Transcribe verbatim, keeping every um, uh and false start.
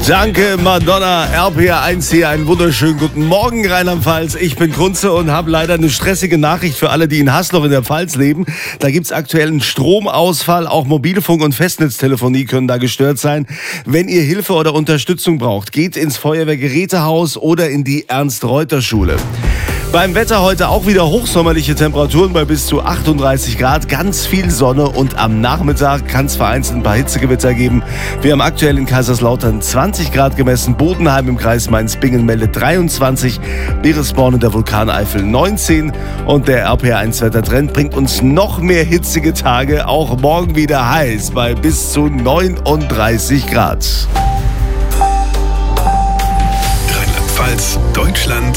Danke, Madonna. R P R eins hier. Einen wunderschönen guten Morgen, Rheinland-Pfalz. Ich bin Kunze und habe leider eine stressige Nachricht für alle, die in Hasloch in der Pfalz leben. Da gibt es aktuell einen Stromausfall. Auch Mobilfunk- und Festnetztelefonie können da gestört sein. Wenn ihr Hilfe oder Unterstützung braucht, geht ins Feuerwehrgerätehaus oder in die Ernst-Reuter-Schule. Beim Wetter heute auch wieder hochsommerliche Temperaturen bei bis zu achtunddreißig Grad, ganz viel Sonne und am Nachmittag kann es vereinzelt ein paar Hitzegewitter geben. Wir haben aktuell in Kaiserslautern zwanzig Grad gemessen, Bodenheim im Kreis Mainz-Bingen meldet dreiundzwanzig, Beresborn in der Vulkaneifel neunzehn und der R P R eins Wettertrend bringt uns noch mehr hitzige Tage, auch morgen wieder heiß bei bis zu neununddreißig Grad. Rheinland-Pfalz, Deutschland.